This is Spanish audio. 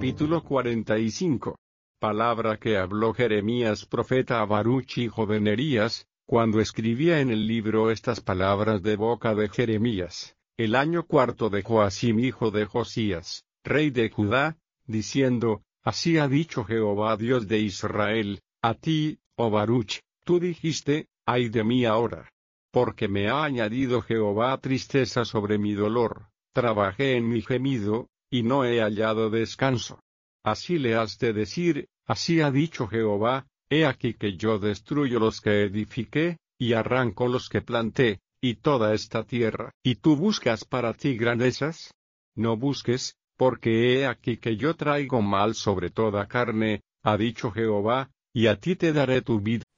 Capítulo 45. Palabra que habló Jeremías profeta a Baruch hijo de Nerías, cuando escribía en el libro estas palabras de boca de Jeremías, el año cuarto de Joacim hijo de Josías, rey de Judá, diciendo: Así ha dicho Jehová Dios de Israel, a ti, oh Baruch, tú dijiste: ay de mí ahora. Porque me ha añadido Jehová tristeza sobre mi dolor, trabajé en mi gemido, y no he hallado descanso. Así le has de decir: así ha dicho Jehová, he aquí que yo destruyo los que edifiqué, y arranco los que planté, y toda esta tierra. ¿Y tú buscas para ti grandezas? No busques, porque he aquí que yo traigo mal sobre toda carne, ha dicho Jehová, y a ti te daré tu vid